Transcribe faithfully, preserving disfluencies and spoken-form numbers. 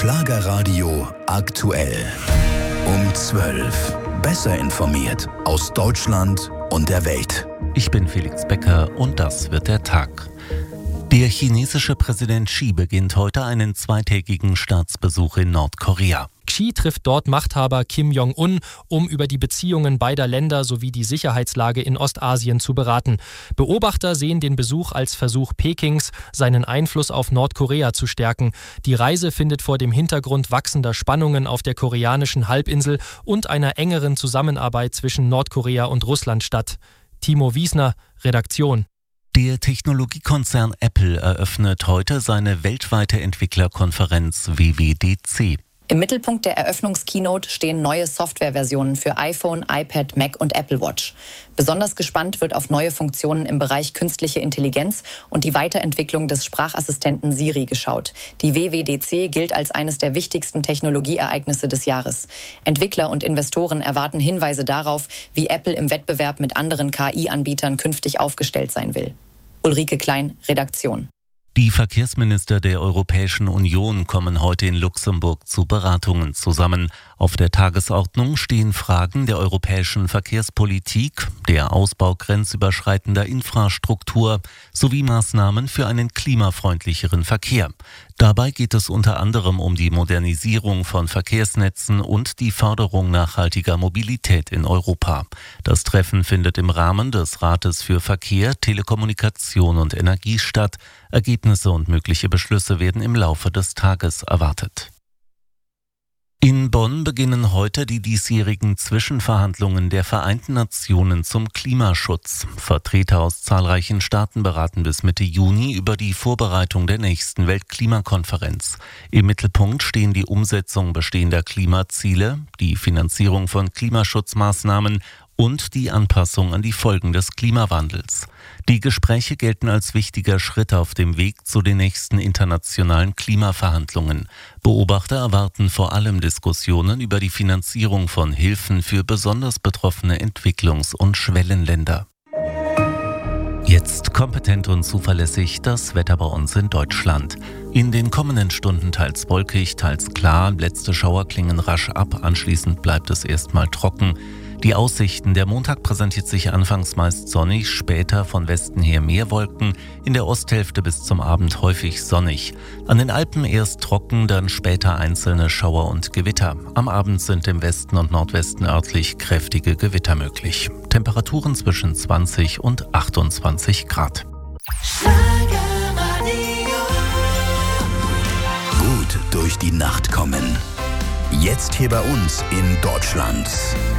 Schlagerradio aktuell. Um zwölf. Besser informiert aus Deutschland und der Welt. Ich bin Felix Becker und das wird der Tag. Der chinesische Präsident Xi beginnt heute einen zweitägigen Staatsbesuch in Nordkorea. Xi trifft dort Machthaber Kim Jong-un, um über die Beziehungen beider Länder sowie die Sicherheitslage in Ostasien zu beraten. Beobachter sehen den Besuch als Versuch Pekings, seinen Einfluss auf Nordkorea zu stärken. Die Reise findet vor dem Hintergrund wachsender Spannungen auf der koreanischen Halbinsel und einer engeren Zusammenarbeit zwischen Nordkorea und Russland statt. Timo Wiesner, Redaktion. Der Technologiekonzern Apple eröffnet heute seine weltweite Entwicklerkonferenz W W D C. Im Mittelpunkt der Eröffnungskeynote stehen neue Softwareversionen für iPhone, iPad, Mac und Apple Watch. Besonders gespannt wird auf neue Funktionen im Bereich künstliche Intelligenz und die Weiterentwicklung des Sprachassistenten Siri geschaut. Die W W D C gilt als eines der wichtigsten Technologieereignisse des Jahres. Entwickler und Investoren erwarten Hinweise darauf, wie Apple im Wettbewerb mit anderen K I-Anbietern künftig aufgestellt sein will. Ulrike Klein, Redaktion. Die Verkehrsminister der Europäischen Union kommen heute in Luxemburg zu Beratungen zusammen. Auf der Tagesordnung stehen Fragen der europäischen Verkehrspolitik, der Ausbau grenzüberschreitender Infrastruktur sowie Maßnahmen für einen klimafreundlicheren Verkehr. Dabei geht es unter anderem um die Modernisierung von Verkehrsnetzen und die Förderung nachhaltiger Mobilität in Europa. Das Treffen findet im Rahmen des Rates für Verkehr, Telekommunikation und Energie statt. Ergebnisse und mögliche Beschlüsse werden im Laufe des Tages erwartet. In Bonn beginnen heute die diesjährigen Zwischenverhandlungen der Vereinten Nationen zum Klimaschutz. Vertreter aus zahlreichen Staaten beraten bis Mitte Juni über die Vorbereitung der nächsten Weltklimakonferenz. Im Mittelpunkt stehen die Umsetzung bestehender Klimaziele, die Finanzierung von Klimaschutzmaßnahmen und die Anpassung an die Folgen des Klimawandels. Die Gespräche gelten als wichtiger Schritt auf dem Weg zu den nächsten internationalen Klimaverhandlungen. Beobachter erwarten vor allem Diskussionen über die Finanzierung von Hilfen für besonders betroffene Entwicklungs- und Schwellenländer. Jetzt kompetent und zuverlässig das Wetter bei uns in Deutschland. In den kommenden Stunden teils wolkig, teils klar. Letzte Schauer klingen rasch ab, anschließend bleibt es erstmal trocken. Die Aussichten: Der Montag präsentiert sich anfangs meist sonnig, später von Westen her mehr Wolken, in der Osthälfte bis zum Abend häufig sonnig. An den Alpen erst trocken, dann später einzelne Schauer und Gewitter. Am Abend sind im Westen und Nordwesten örtlich kräftige Gewitter möglich. Temperaturen zwischen zwanzig und achtundzwanzig Grad. Gut durch die Nacht kommen. Jetzt hier bei uns in Deutschland.